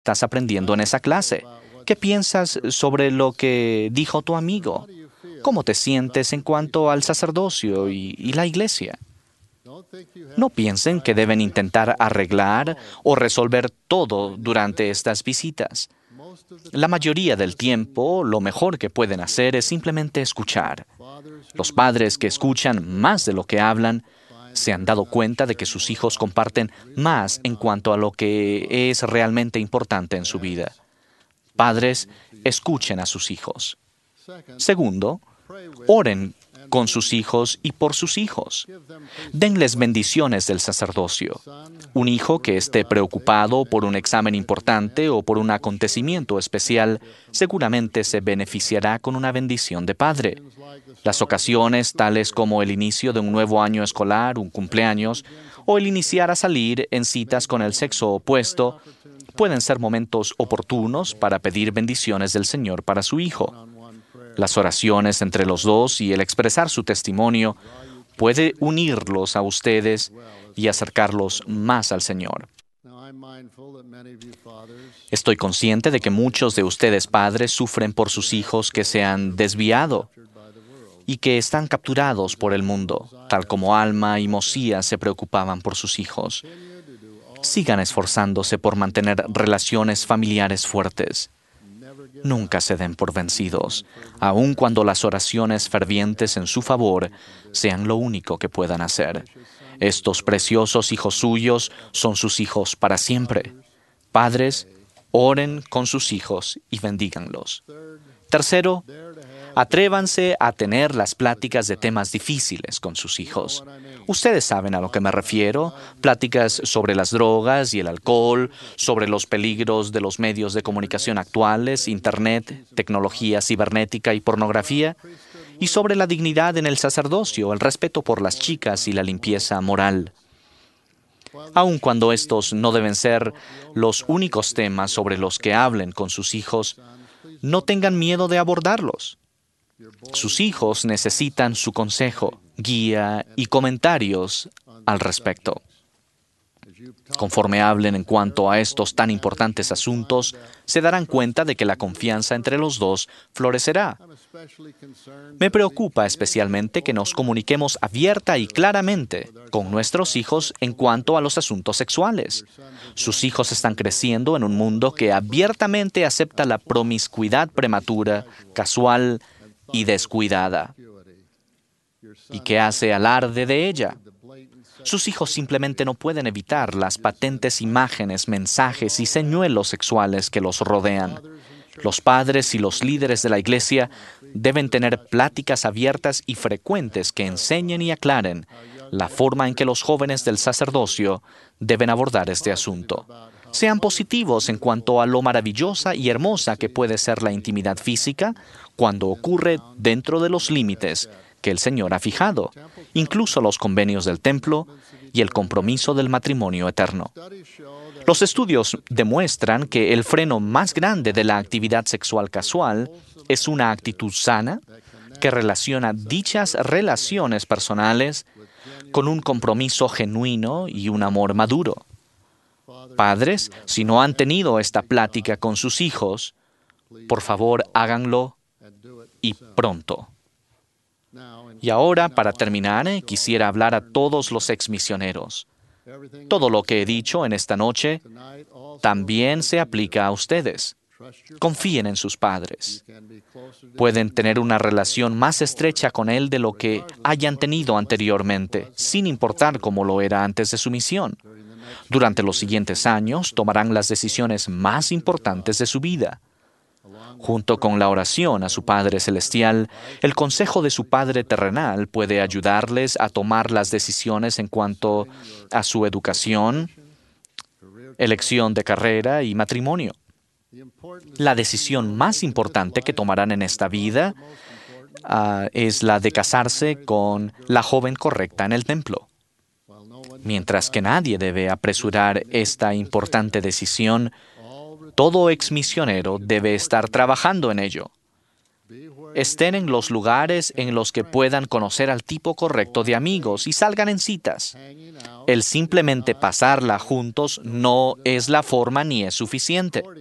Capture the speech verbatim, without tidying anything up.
estás aprendiendo en esa clase? ¿Qué piensas sobre lo que dijo tu amigo? ¿Cómo te sientes en cuanto al sacerdocio y, y la iglesia? No piensen que deben intentar arreglar o resolver todo durante estas visitas. La mayoría del tiempo, lo mejor que pueden hacer es simplemente escuchar. Los padres que escuchan más de lo que hablan se han dado cuenta de que sus hijos comparten más en cuanto a lo que es realmente importante en su vida. Padres, escuchen a sus hijos. Segundo, oren con sus hijos y por sus hijos. Denles bendiciones del sacerdocio. Un hijo que esté preocupado por un examen importante o por un acontecimiento especial seguramente se beneficiará con una bendición de padre. Las ocasiones tales como el inicio de un nuevo año escolar, un cumpleaños, o el iniciar a salir en citas con el sexo opuesto, pueden ser momentos oportunos para pedir bendiciones del Señor para su hijo. Las oraciones entre los dos y el expresar su testimonio puede unirlos a ustedes y acercarlos más al Señor. Estoy consciente de que muchos de ustedes padres sufren por sus hijos que se han desviado y que están capturados por el mundo, tal como Alma y Mosías se preocupaban por sus hijos. Sigan esforzándose por mantener relaciones familiares fuertes. Nunca se den por vencidos, aun cuando las oraciones fervientes en su favor sean lo único que puedan hacer. Estos preciosos hijos suyos son sus hijos para siempre. Padres, oren con sus hijos y bendíganlos. Tercero, atrévanse a tener las pláticas de temas difíciles con sus hijos. Ustedes saben a lo que me refiero, pláticas sobre las drogas y el alcohol, sobre los peligros de los medios de comunicación actuales, Internet, tecnología cibernética y pornografía, y sobre la dignidad en el sacerdocio, el respeto por las chicas y la limpieza moral. Aun cuando estos no deben ser los únicos temas sobre los que hablen con sus hijos, no tengan miedo de abordarlos. Sus hijos necesitan su consejo, guía y comentarios al respecto. Conforme hablen en cuanto a estos tan importantes asuntos, se darán cuenta de que la confianza entre los dos florecerá. Me preocupa especialmente que nos comuniquemos abierta y claramente con nuestros hijos en cuanto a los asuntos sexuales. Sus hijos están creciendo en un mundo que abiertamente acepta la promiscuidad prematura, casual y descuidada, y que hace alarde de ella. Sus hijos simplemente no pueden evitar las patentes imágenes, mensajes y señuelos sexuales que los rodean. Los padres y los líderes de la Iglesia deben tener pláticas abiertas y frecuentes que enseñen y aclaren la forma en que los jóvenes del sacerdocio deben abordar este asunto. Sean positivos en cuanto a lo maravillosa y hermosa que puede ser la intimidad física cuando ocurre dentro de los límites que el Señor ha fijado, incluso los convenios del templo y el compromiso del matrimonio eterno. Los estudios demuestran que el freno más grande de la actividad sexual casual es una actitud sana que relaciona dichas relaciones personales con un compromiso genuino y un amor maduro. Padres, si no han tenido esta plática con sus hijos, por favor háganlo y pronto. Y ahora, para terminar, quisiera hablar a todos los exmisioneros. Todo lo que he dicho en esta noche también se aplica a ustedes. Confíen en sus padres. Pueden tener una relación más estrecha con él de lo que hayan tenido anteriormente, sin importar cómo lo era antes de su misión. Durante los siguientes años tomarán las decisiones más importantes de su vida. Junto con la oración a su Padre Celestial, el consejo de su Padre terrenal puede ayudarles a tomar las decisiones en cuanto a su educación, elección de carrera y matrimonio. La decisión más importante que tomarán en esta vida uh, es la de casarse con la joven correcta en el templo. Mientras que nadie debe apresurar esta importante decisión, todo exmisionero debe estar trabajando en ello. estén en los lugares en los que puedan conocer al tipo correcto de amigos y salgan en citas. El simplemente pasarla juntos no es la forma ni es suficiente.